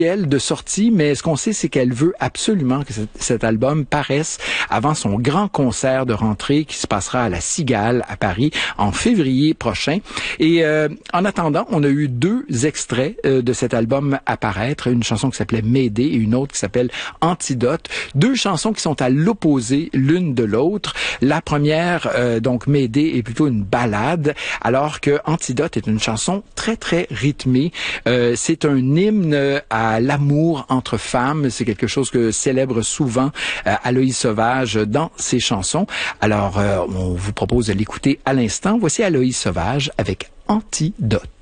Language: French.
de sortie, mais ce qu'on sait, c'est qu'elle veut absolument que cet album paraisse avant son grand concert de rentrée qui se passera à la Cigale à Paris en février prochain. Et en attendant, on a eu 2 extraits de cet album à paraître, une chanson qui s'appelait Mayday et une autre qui s'appelle Antidote. 2 chansons qui sont à l'opposé l'une de l'autre. La première, donc Mayday, est plutôt une ballade, alors que Antidote est une chanson très, très rythmée. C'est un hymne à l'amour entre femmes. C'est quelque chose que célèbre souvent Aloïs Sauvage dans ses chansons. Alors, on vous propose de l'écouter à l'instant. Voici Aloïs Sauvage avec Antidote.